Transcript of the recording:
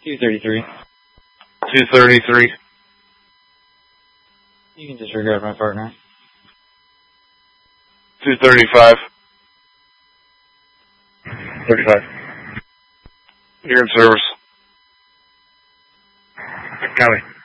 233. 233. You can disregard my partner. 235. 35. You're in service. Copy.